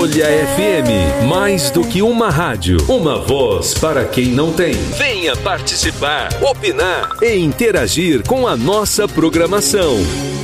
Folha FM, mais do que uma rádio, uma voz para quem não tem. Venha participar, opinar e interagir com a nossa programação.